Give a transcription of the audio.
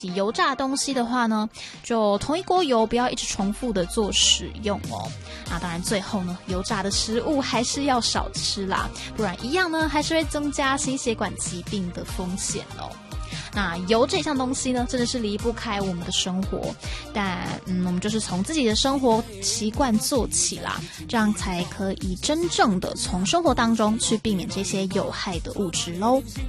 油炸东西的话呢，就同一锅油不要一直重复的做使用哦。那当然最后呢，油炸的食物还是要少吃啦，不然一样呢还是会增加心血管疾病的风险哦。那油这项东西呢，真的是离不开我们的生活，但我们就是从自己的生活习惯做起啦，这样才可以真正的从生活当中去避免这些有害的物质咯。